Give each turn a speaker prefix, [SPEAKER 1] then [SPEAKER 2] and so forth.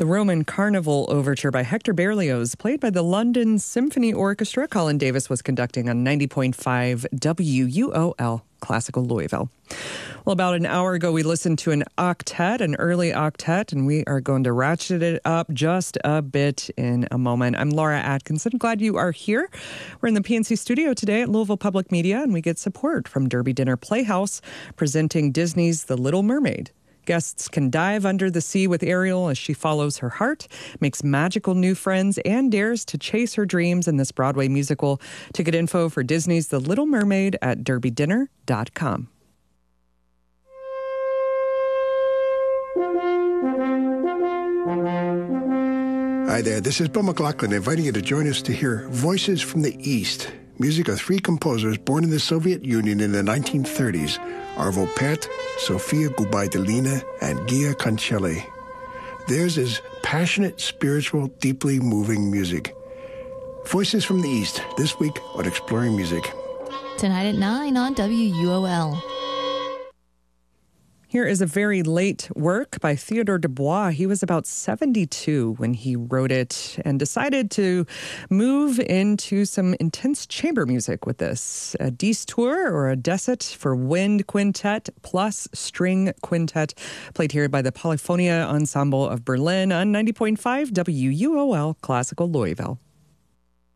[SPEAKER 1] The Roman Carnival Overture by Hector Berlioz, played by the London Symphony Orchestra. Colin Davis was conducting on 90.5 WUOL, Classical Louisville. Well, about an hour ago, we listened to an early octet, and we are going to ratchet it up just a bit in a moment. I'm Laura Atkinson. Glad you are here. We're in the PNC studio today at Louisville Public Media, and we get support from Derby Dinner Playhouse, presenting Disney's The Little Mermaid. Guests can dive under the sea with Ariel as she follows her heart, makes magical new friends, and dares to chase her dreams in this Broadway musical. Ticket info for Disney's The Little Mermaid at derbydinner.com.
[SPEAKER 2] Hi there, this is Bill McLaughlin inviting you to join us to hear Voices from the East, music of three composers born in the Soviet Union in the 1930s, Arvo Pärt, Sofia Gubaidulina, and Gia Cancelli. Theirs is passionate, spiritual, deeply moving music. Voices from the East, this week on Exploring Music.
[SPEAKER 3] Tonight at 9 on WUOL.
[SPEAKER 1] Here is a very late work by Theodore Dubois. He was about 72 when he wrote it and decided to move into some intense chamber music with this. A Dies Tour, or a Deset for wind quintet plus string quintet, played here by the Polyphonia Ensemble of Berlin on 90.5 WUOL Classical Louisville.